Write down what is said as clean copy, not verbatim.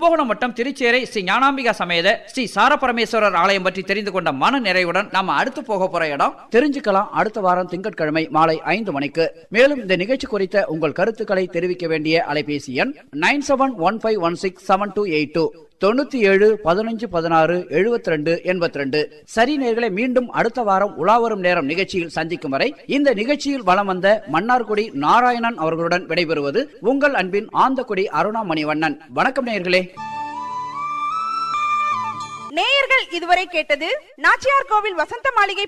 கும்பகோணம் வட்டம் திருச்சேரை ஸ்ரீ ஞானாம்பிகா சமேத ஸ்ரீ சாரபரமேஸ்வரர் ஆலயம் பற்றி தெரிந்து கொண்ட மன நிறைவுடன் நாம அடுத்து போக போற இடம் தெரிஞ்சுக்கலாம். அடுத்த வாரம் திங்கட்கிழமை மாலை 5 மணிக்கு. மேலும் இந்த நிகழ்ச்சி குறித்த உங்கள் கருத்துக்களை தெரிவிக்க வேண்டிய அலைபேசி எண் 9715167282 9715167282. சரி நேயர்களே, மீண்டும் அடுத்த வாரம் உலாவரும் நேரம் நிகழ்ச்சியில் சந்திக்கும் வரை இந்த நிகழ்ச்சியில் வலம் வந்த மன்னார்குடி நாராயணன் அவர்களுடன் விடைபெறுவது உங்கள் அன்பின் ஆந்தக்குடி அருணா மணிவண்ணன். வணக்கம் நேயர்களே. நேயர்கள் இதுவரை கேட்டது நாச்சியார் கோவில் வசந்த மாளிகை